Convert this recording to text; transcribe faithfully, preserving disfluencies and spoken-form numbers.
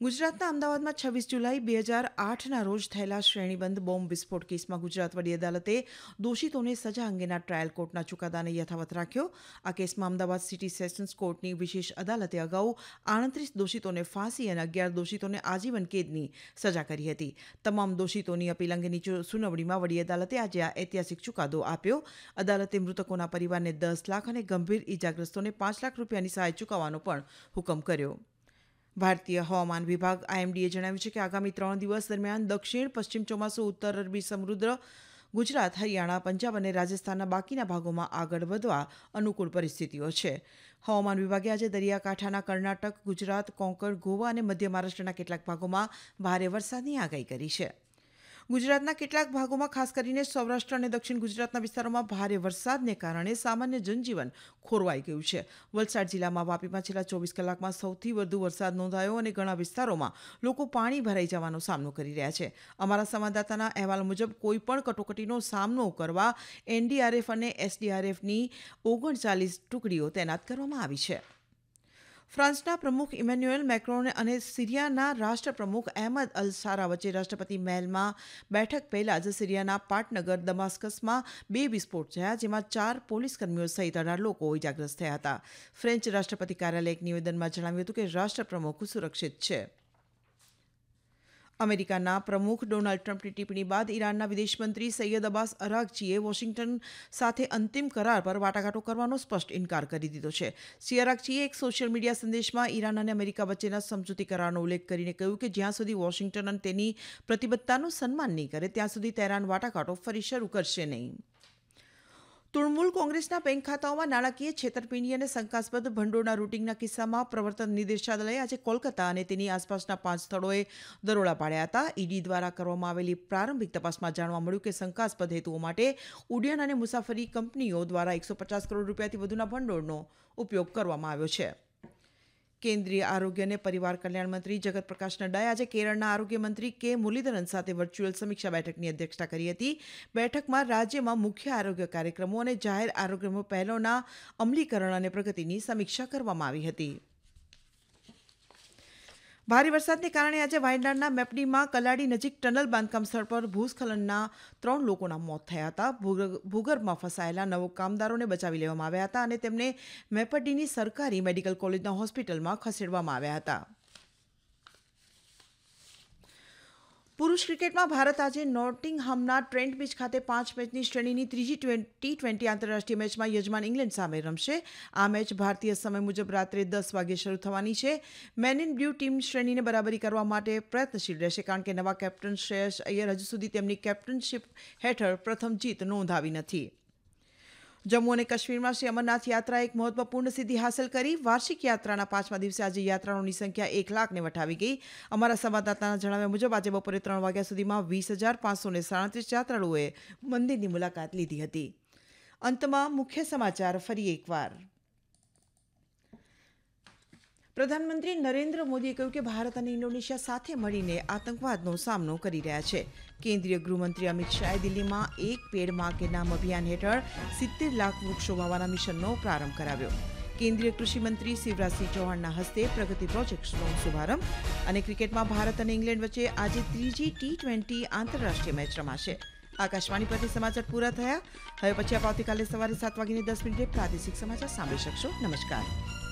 ગુજરાતના અમદાવાદમાં છવ્વીસ જુલાઈ બે હજાર આઠના રોજ થયેલા શ્રેણીબંધ બોમ્બ વિસ્ફોટ કેસમાં ગુજરાત વડી અદાલતે દોષિતોને સજા અંગેના ટ્રાયલ કોર્ટના ચુકાદાને યથાવત રાખ્યો. આ કેસમાં અમદાવાદ સિટી સેશન્સ કોર્ટની વિશેષ અદાલતે અગાઉ આડત્રીસ દોષિતોને ફાંસી અને અગિયાર દોષિતોને આજીવન કેદની સજા કરી હતી. તમામ દોષિતોની અપીલ અંગેની સુનાવણીમાં વડી અદાલતે આજે આ ઐતિહાસિક ચુકાદો આપ્યો. અદાલતે મૃતકોના પરિવારને દસ લાખ અને ગંભીર ઇજાગ્રસ્તોને પાંચ લાખ રૂપિયાની સહાય ચૂકવવાનો પણ હુકમ કર્યો. ભારતીય હવામાન વિભાગ આઈએમડીએ જણાવ્યું છે કે આગામી ત્રણ દિવસ દરમિયાન દક્ષિણ પશ્ચિમ ચોમાસું ઉત્તર અરબી સમુદ્ર, ગુજરાત, હરિયાણા, પંજાબ અને રાજસ્થાનના બાકીના ભાગોમાં આગળ વધવા અનુકૂળ પરિસ્થિતિઓ છે. હવામાન વિભાગે આજે દરિયાકાંઠાના કર્ણાટક, ગુજરાત, કોંકણ, ગોવા અને મધ્ય મહારાષ્ટ્રના કેટલાક ભાગોમાં ભારે વરસાદની આગાહી કરી છે. ગુજરાતના કેટલાક ભાગોમાં ખાસ કરીને સૌરાષ્ટ્ર અને દક્ષિણ ગુજરાતના વિસ્તારોમાં ભારે વરસાદને કારણે સામાન્ય જનજીવન ખોરવાઈ ગયું છે. વલસાડ જિલ્લામાં વાપીમાં છેલ્લા ચોવીસ કલાકમાં સૌથી વધુ વરસાદ નોંધાયો અને ઘણા વિસ્તારોમાં લોકો પાણી ભરાઈ જવાનો સામનો કરી રહ્યા છે. અમારા સંવાદદાતાના અહેવાલ મુજબ કોઈપણ કટોકટીનો સામનો કરવા એનડીઆરએફ અને એસડીઆરએફની ઓગણચાલીસ ટુકડીઓ તૈનાત કરવામાં આવી છે. ફ્રાન્સના પ્રમુખ ઇમેન્યુએલ મેક્રોન અને સિરિયાના રાષ્ટ્રપ્રમુખ અહેમદ અલ સારા વચ્ચે રાષ્ટ્રપતિ મહેલમાં બેઠક પહેલા જ સિરિયાના પાટનગર દમાસ્કસમાં બે વિસ્ફોટ થયા, જેમાં ચાર પોલીસ કર્મીઓ સહિત અઢાર લોકો ઇજાગ્રસ્ત થયા હતા. ફ્રેન્ચ રાષ્ટ્રપતિ કાર્યાલયે એક નિવેદનમાં જણાવ્યું હતું કે રાષ્ટ્રપ્રમુખ સુરક્ષિત છે. અમેરિકાના પ્રમુખ ડોનાલ્ડ ટ્રમ્પની ટિપ્પણી બાદ ઈરાનના વિદેશમંત્રી સૈયદ અબ્બાસ અરાગચીએ વોશિંગ્ટન સાથે અંતિમ કરાર પર વાટાઘાટો કરવાનો સ્પષ્ટ ઇનકાર કરી દીધો છે. શ્રી અરાગચીએ એક સોશિયલ મીડિયા સંદેશમાં ઈરાન અને અમેરિકા વચ્ચેના સમજૂતી કરારનો ઉલ્લેખ કરીને કહ્યું કે જ્યાં સુધી વોશિંગ્ટન તેની પ્રતિબદ્ધતાનું સન્માન નહીં કરે ત્યાં સુધી તેહરાન વાટાઘાટો ફરી શરૂ કરશે નહીં. તૃણમૂલ કોંગ્રેસના બેંક ખાતાઓમાં નાણાકીય છેતરપિંડી અને શંકાસ્પદ ભંડોળના રૂટિંગના કિસ્સામાં પ્રવર્તન નિદેશાલયે આજે કોલકાતા અને તેની આસપાસના પાંચ સ્થળોએ દરોડા પાડ્યા હતા. ઈડી દ્વારા કરવામાં આવેલી પ્રારંભિક તપાસમાં જાણવા મળ્યું કે શંકાસ્પદ હેતુઓ માટે ઉડ્ડયન અને મુસાફરી કંપનીઓ દ્વારા એકસો પચાસ કરોડ રૂપિયાથી વધુના ભંડોળનો ઉપયોગ કરવામાં આવ્યો છે. કેન્દ્રીય આરોગ્ય અને પરિવાર કલ્યાણ મંત્રી જગત પ્રકાશ નડ્ડાએ આજે કેરળના આરોગ્ય મંત્રી કે મુરલીધરન સાથે વર્ચ્યુઅલ સમીક્ષા બેઠકની અધ્યક્ષતા કરી હતી. બેઠકમાં રાજ્યમાં મુખ્ય આરોગ્ય કાર્યક્રમો અને જાહેર આરોગ્ય પહેલોના અમલીકરણ અને પ્રગતિની સમીક્ષા કરવામાં આવી હતી. ભારે વરસાદને કારણે આજે વાયનાડના મેપડીમાં કલાડી નજીક ટનલ બાંધકામ સ્થળ પર ભૂસ્ખલનના ત્રણ લોકોના મોત થયા હતા. ભૂગર્ભમાં ફસાયેલા નવ કામદારોને બચાવી લેવામાં આવ્યા હતા અને તેમને મેપડીની સરકારી મેડિકલ કોલેજના હોસ્પિટલમાં ખસેડવામાં આવ્યા હતા. પુરુષ ક્રિકેટમાં ભારત આજે નોટિંગહામના ટ્રેન્ટ બીચ ખાતે પાંચ મેચની શ્રેણીની ત્રીજી ટી ટ્વેન્ટી આંતરરાષ્ટ્રીય મેચમાં યજમાન ઇંગ્લેન્ડ સામે રમશે. આ મેચ ભારતીય સમય મુજબ રાત્રે દસ વાગે શરૂ થવાની છે. મેન ઇન બ્લુ ટીમ શ્રેણીને બરાબરી કરવા માટે પ્રયત્નશીલ રહેશે, કારણ કે નવા કેપ્ટન શ્રેયસ અય્યર હજુ સુધી તેમની કેપ્ટનશીપ હેઠળ પ્રથમ જીત નોંધાવી નથી. જમ્મુ અને કાશ્મીરમાં શ્રી અમરનાથ યાત્રાએ એક મહત્વપૂર્ણ સિદ્ધિ હાંસલ કરી. વાર્ષિક યાત્રાના પાંચમા દિવસે આજે યાત્રાળુઓની સંખ્યા એક લાખને વટાવી ગઈ. અમારા સંવાદદાતાના જણાવ્યા મુજબ આજે બપોરે ત્રણ વાગ્યા સુધીમાં વીસ હજાર પાંચસો ને સાડત્રીસ યાત્રાળુઓએ મંદિરની મુલાકાત લીધી હતી. અંતમાં મુખ્ય સમાચાર ફરી એકવાર. પ્રધાનમંત્રી નરેન્દ્ર મોદીએ કહ્યું કે ભારત અને ઇન્ડોનેશિયા સાથે મળીને આતંકવાદનો સામનો કરી રહ્યા છે. કેન્દ્રીય ગૃહમંત્રી અમિત શાહે દિલ્હીમાં એક પેડ માં કે નામ અભિયાન હેઠળ સિત્તેર લાખ વૃક્ષો વાવવાના મિશનનો પ્રારંભ કરાવ્યો. કેન્દ્રીય કૃષિ મંત્રી શિવરાજસિંહ ચૌહાણના હસ્તે પ્રગતિ પ્રોજેક્ટનો શુભારંભ. અને ક્રિકેટમાં ભારત અને ઇંગ્લેન્ડ વચ્ચે આજે ત્રીજી ટી ટ્વેન્ટી આંતરરાષ્ટ્રીય મેચ રમાશે. આકાશવાણી પરથી સમાચાર પૂરા થયા. હવે પછી આપ આવતીકાલે સવારે સાત વાગીને દસ મિનિટે પ્રાદેશિક સમાચાર સાંભળી શકશો. નમસ્કાર.